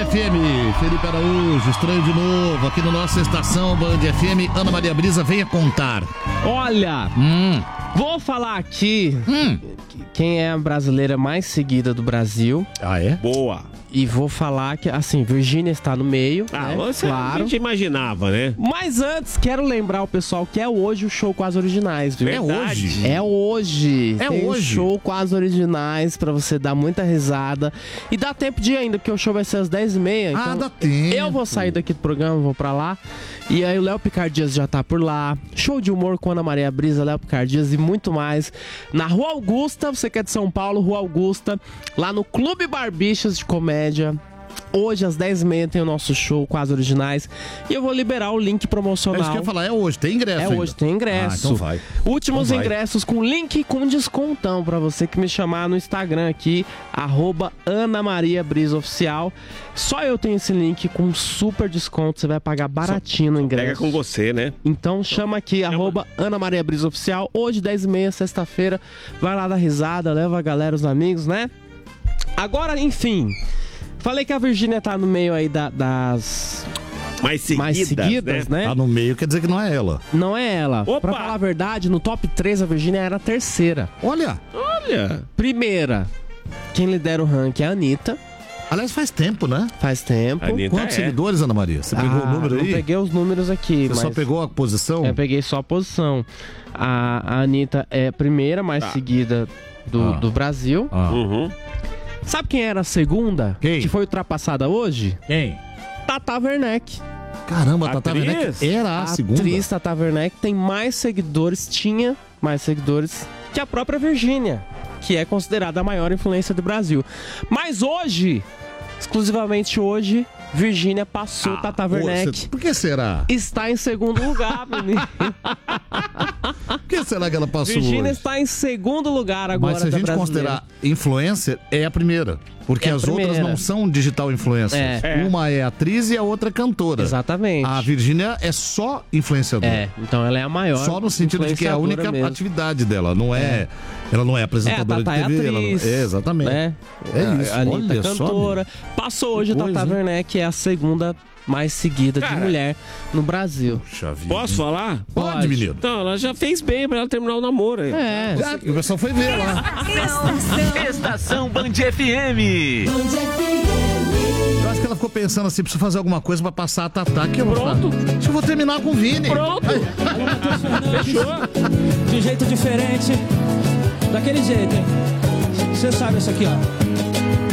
FM, Felipe Araújo, estranho de novo, aqui na nossa estação Band FM. Ana Maria Brisa, venha contar. Olha, vou falar aqui quem é a brasileira mais seguida do Brasil. Ah, é? Boa. E vou falar que, assim, Virgínia está no meio, né? Claro. A gente imaginava, né? Mas antes, quero lembrar o pessoal que é hoje o show com as originais, viu? É hoje? É hoje. É Tem hoje. Um show com as originais pra você dar muita risada. E dá tempo de ir ainda, porque o show vai ser às 10h30. Ah, então dá tempo. eu vou sair daqui do programa, vou pra lá. E aí o Léo Picardias já tá por lá. Show de humor com Ana Maria Brisa, Léo Picardias e muito mais. Na Rua Augusta, você que é de São Paulo, Rua Augusta. Lá no Clube Barbichas de Comédia. Hoje, às 10h30, tem o nosso show com as originais. E eu vou liberar o link promocional. É isso que eu ia falar, é hoje, tem ingresso ainda. Hoje, tem ingresso. Ah, então vai. Últimos Então vai. ingressos com link com descontão pra você que me chamar no Instagram aqui, @AnaMariaBrisaOficial. Só eu tenho esse link com super desconto, você vai pagar baratinho no ingresso. Pega com você, né? Então chama aqui, @AnaMariaBrisaOficial. Hoje, 10h30, sexta-feira. Vai lá dar risada, leva a galera, os amigos, né? Agora, enfim... Falei que a Virgínia tá no meio aí das mais seguidas, né? Tá no meio, quer dizer que não é ela. Não é ela. Opa! Pra falar a verdade, no top 3 a Virgínia era a terceira. Olha, Primeira, quem lidera o ranking é a Anitta. aliás, faz tempo, né? Faz tempo. Anitta. Quantos seguidores, Ana Maria? Você pegou o número não aí? peguei os números aqui. Você mas só pegou a posição? Eu peguei só a posição. A Anitta é a primeira mais seguida do Brasil. Uhum. Sabe quem era a segunda? Quem? Que foi ultrapassada hoje? Quem? Tata Werneck. Caramba, a Tata Atriz? Werneck era a segunda. atriz Tata Werneck tem mais seguidores, tinha mais seguidores que a própria Virgínia, que é considerada a maior influência do Brasil. Mas hoje, exclusivamente hoje, Virgínia passou Tata Werneck. Por que será? Está em segundo lugar, menino. Por que será que ela passou Virgínia hoje? está em segundo lugar agora. Mas se a gente considerar influencer, é a primeira. Porque É a as primeira. outras não são digital influencers. É. Uma é atriz e a outra é cantora. Exatamente. A Virgínia é só influenciadora. É, então ela é a maior. Só no sentido de que é a única influenciadora mesmo. atividade dela. Não é, ela não é apresentadora a Tata de TV. é ela não- atriz, exatamente. né? É isso. A Anitta Olha só, cantora. menino. Passou hoje Que a Tata coisa, hein? Werneck, é a segunda mais seguida de Cara. mulher no Brasil. Puxa vida. Posso falar? Pode, menino. Então, ela já fez bem pra ela terminar o namoro aí. É. Ah, o pessoal foi ver lá. Estação Band FM. Eu acho que ela ficou pensando assim, preciso fazer alguma coisa pra passar a Tatá. Que eu vou Pronto. fazer? Acho que eu vou terminar com o Vini. Pronto. Fechou. De jeito diferente, daquele jeito, hein? Você sabe isso aqui, ó.